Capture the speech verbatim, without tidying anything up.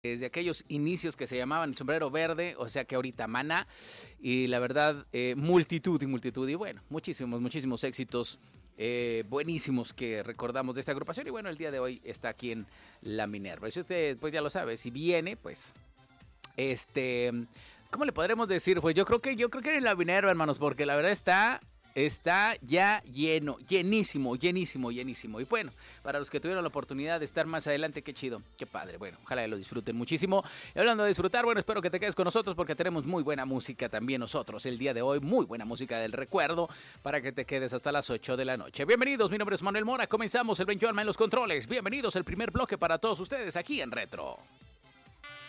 desde aquellos inicios que se llamaban Sombrero Verde, o sea que ahorita Maná, y la verdad, eh, multitud y multitud, y bueno, muchísimos, muchísimos éxitos eh, buenísimos que recordamos de esta agrupación, y bueno, el día de hoy está aquí en La Minerva. Y si usted, pues ya lo sabe, si viene, pues, este, ¿cómo le podremos decir? Pues yo creo que, yo creo que en La Minerva, hermanos, porque la verdad está... Está ya lleno, llenísimo, llenísimo, llenísimo. Y bueno, para los que tuvieron la oportunidad de estar más adelante, qué chido, qué padre. Bueno, ojalá lo disfruten muchísimo. Y hablando de disfrutar, bueno, espero que te quedes con nosotros porque tenemos muy buena música también nosotros el día de hoy. Muy buena música del recuerdo para que te quedes hasta las ocho de la noche. Bienvenidos, mi nombre es Manuel Mora. Comenzamos el veintiuno en los controles. Bienvenidos al primer bloque para todos ustedes aquí en Retro.